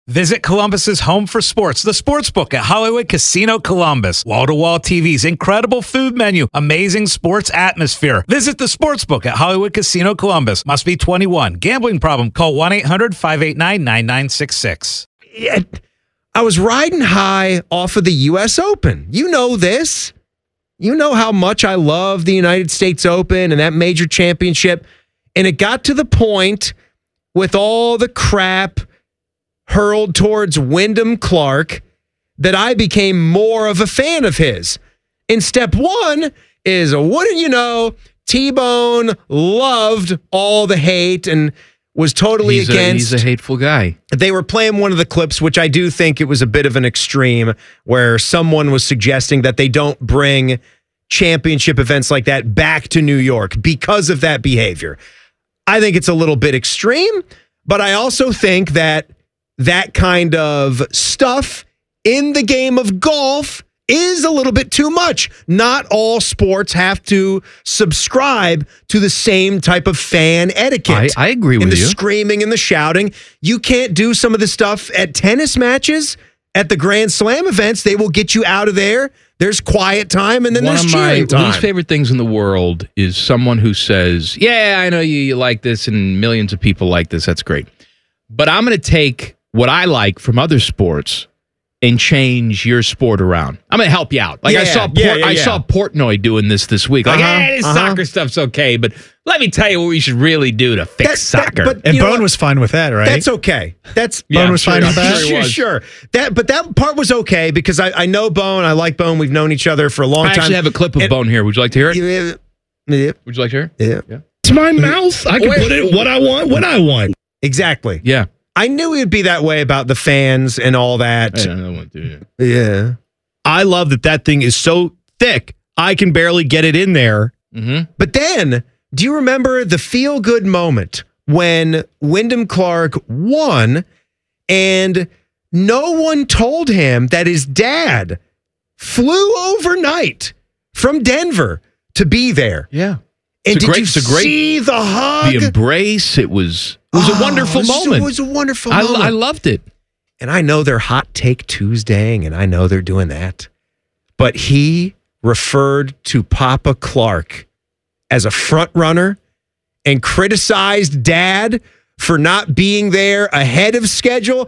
Visit Columbus's home for sports, the Sportsbook at Hollywood Casino Columbus. Wall-to-wall TVs, incredible food menu, amazing sports atmosphere. Visit the Sportsbook at Hollywood Casino Columbus. Must be 21. Gambling problem? Call 1-800-589-9966. I was riding high off of the U.S. Open. You know this. You know how much I love the United States Open and that major championship. And it got to the point with all the crap hurled towards Wyndham Clark that I became more of a fan of his. And step one is, wouldn't you know, T-Bone loved all the hate and was totally against. He's a hateful guy. They were playing one of the clips, which I do think it was a bit of an extreme, where someone was suggesting that they don't bring championship events like that back to New York because of that behavior. I think it's a little bit extreme, but I also think that that kind of stuff in the game of golf is a little bit too much. Not all sports have to subscribe to the same type of fan etiquette. I agree with you. In the screaming and the shouting. You can't do some of the stuff at tennis matches, at the Grand Slam events. They will get you out of there. There's quiet time, and then there's cheering time. One of my least favorite things in the world is someone who says, yeah, I know you like this, and millions of people like this. That's great. But I'm going to take what I like from other sports and change your sport around. I'm going to help you out. Like I saw Portnoy doing this week. Like, this soccer stuff's okay, but let me tell you what we should really do to fix soccer. And Bone was fine with that, right? That's okay. Bone was fine with that? Sure. But that part was okay because I know Bone. I like Bone. We've known each other for a long time. I actually have a clip of Bone here. Would you like to hear it? Yeah. Would you like to hear it? Yeah. It's my mouth. I can put it what I want, when I want. Exactly. Yeah. I knew it would be that way about the fans and all that. I don't want to. Yeah. I love that thing is so thick, I can barely get it in there. Mm-hmm. But then, do you remember the feel-good moment when Wyndham Clark won and no one told him that his dad flew overnight from Denver to be there? Yeah. And did you see the hug? The embrace, it was a wonderful moment. It was a wonderful moment. I loved it. And I know they're Hot Take Tuesdaying, and I know they're doing that. But he referred to Papa Clark as a front runner and criticized Dad for not being there ahead of schedule.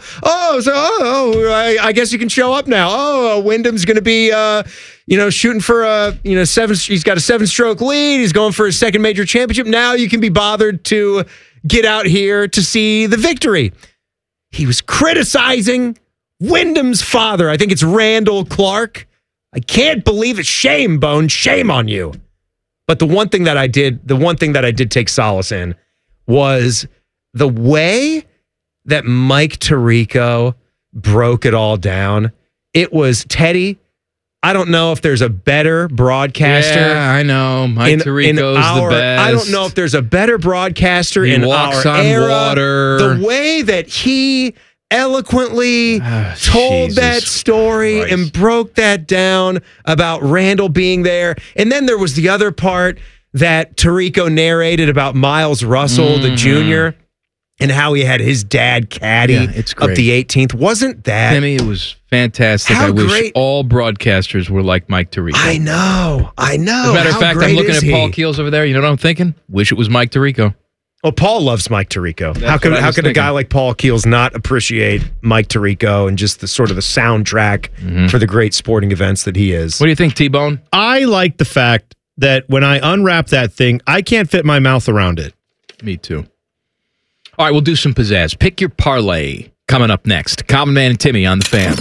I guess you can show up now. Wyndham's going to be, shooting for seven. He's got a 7-stroke lead. He's going for his second major championship. Now you can be bothered to get out here to see the victory. He was criticizing Wyndham's father. I think it's Randall Clark. I can't believe it. Shame, Bone. Shame on you. But the one thing that I did take solace in was the way that Mike Tirico broke it all down. It was Teddy. I don't know if there's a better broadcaster. Yeah, I know. Mike Tirico's the best. I don't know if there's a better broadcaster in our era. Water. The way that he eloquently told that story and broke that down about Randall being there. And then there was the other part that Tirico narrated about Miles Russell, the junior, and how he had his dad caddy up the 18th. Wasn't that? Timmy, it was fantastic. I wish all broadcasters were like Mike Tirico. I know. As a matter of fact, I'm looking at Paul Keels over there. You know what I'm thinking? Wish it was Mike Tirico. Well, Paul loves Mike Tirico. How can a guy like Paul Keels not appreciate Mike Tirico and just the sort of the soundtrack for the great sporting events that he is? What do you think, T-Bone? I like the fact that when I unwrap that thing, I can't fit my mouth around it. Me too. All right, we'll do some pizzazz. Pick your parlay coming up next. Common Man and Timmy on the Fan.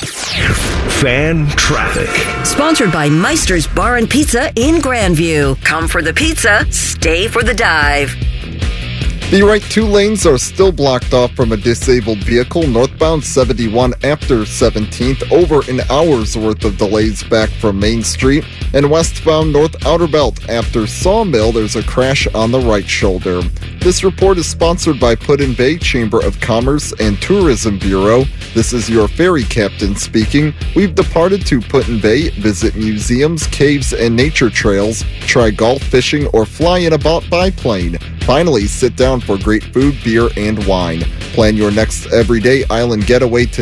Fan Traffic. Sponsored by Meister's Bar and Pizza in Grandview. Come for the pizza, stay for the dive. The right 2 lanes are still blocked off from a disabled vehicle northbound 71 after 17th, over an hour's worth of delays back from Main Street, and westbound North Outer Belt after Sawmill, there's a crash on the right shoulder. This report is sponsored by Put-in-Bay Chamber of Commerce and Tourism Bureau. This is your ferry captain speaking. We've departed to Put-in-Bay. Visit museums, caves, and nature trails. Try golf, fishing, or fly in a biplane. Finally, sit down for great food, beer, and wine. Plan your next everyday island getaway today.